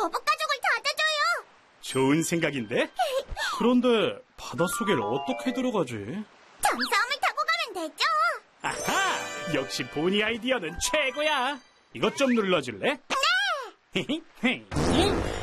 거북가족을 찾아줘요. 좋은 생각인데? 그런데 바닷속엔 어떻게 들어가지? 잠수함을 타고 가면 되죠. 아하! 역시 보니 아이디어는 최고야. 이것 좀 눌러줄래? 네!